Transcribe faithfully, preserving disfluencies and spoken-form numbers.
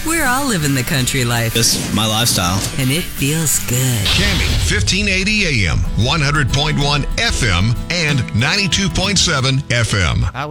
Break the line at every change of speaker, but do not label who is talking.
We're all living the country life.
It's my lifestyle.
And it feels good.
Cammy, fifteen eighty A M, one hundred point one F M, and ninety-two point seven F M.